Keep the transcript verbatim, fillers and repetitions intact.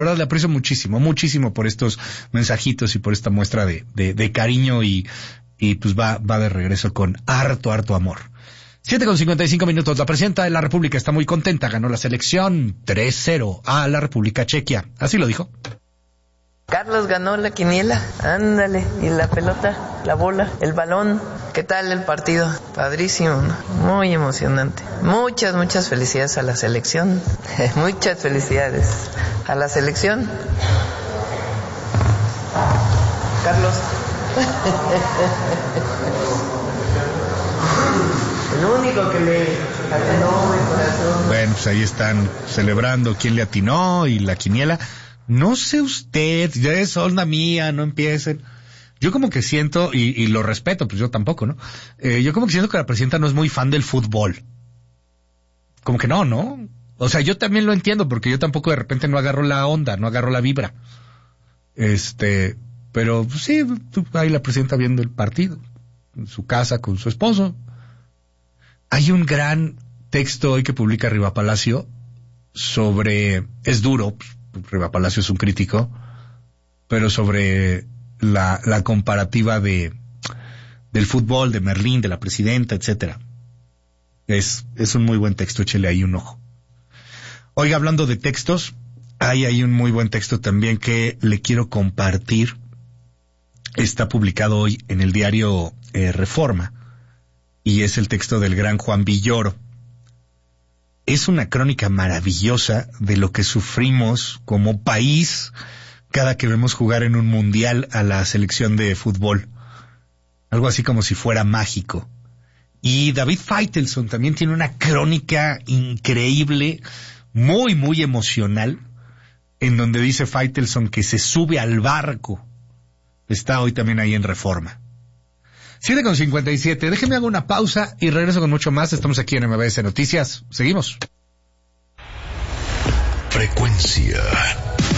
verdad le aprecio muchísimo, muchísimo por estos mensajitos y por esta muestra de, de, de cariño y, y pues va, va de regreso con harto, harto amor. siete con cincuenta y cinco minutos. La presidenta de la República está muy contenta. Ganó la selección tres cero a la República Chequia. Así lo dijo. Carlos ganó la quiniela. Ándale. Y la pelota, la bola, el balón. ¿Qué tal el partido? Padrísimo, ¿no? Muy emocionante. Muchas, muchas felicidades a la selección. Muchas felicidades a la selección. Carlos. El único que le atinó el corazón. Bueno, pues ahí están celebrando quién le atinó y la quiniela. No sé usted, ya es onda mía, no empiecen. Yo como que siento, y, y lo respeto, pues yo tampoco, ¿no? Eh, yo como que siento que la presidenta no es muy fan del fútbol. Como que no, ¿no? O sea, yo también lo entiendo, porque yo tampoco de repente no agarro la onda, no agarro la vibra. Este, pero pues, sí, ahí la presidenta viendo el partido, en su casa con su esposo. Hay un gran texto hoy que publica Riva Palacio sobre, es duro, Riva Palacio es un crítico, pero sobre la, la comparativa de del fútbol, de Merlín, de la presidenta, etcétera. Es, es un muy buen texto, échele ahí un ojo. Oiga, hablando de textos, hay ahí un muy buen texto también que le quiero compartir. Está publicado hoy en el diario eh, Reforma, y es el texto del gran Juan Villoro. Es una crónica maravillosa de lo que sufrimos como país cada que vemos jugar en un mundial a la selección de fútbol. Algo así como si fuera mágico. Y David Faitelson también tiene una crónica increíble, muy, muy emocional, en donde dice Faitelson que se sube al barco. Está hoy también ahí en Reforma. siete con cincuenta y siete. Déjenme hago una pausa y regreso con mucho más. Estamos aquí en M B S Noticias. Seguimos. Frecuencia